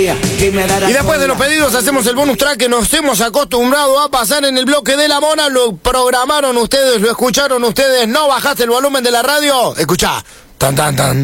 Y después de los pedidos hacemos el bonus track que nos hemos acostumbrado a pasar en el bloque de la mona. Lo programaron ustedes, lo escucharon ustedes. ¿No bajaste el volumen de la radio? Escuchá. Tan, tan, tan.